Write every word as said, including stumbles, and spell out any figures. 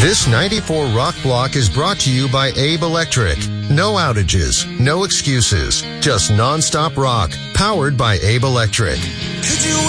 This ninety-four Rock Block is brought to you by Abe Electric. No outages, no excuses, just nonstop rock, powered by Abe Electric.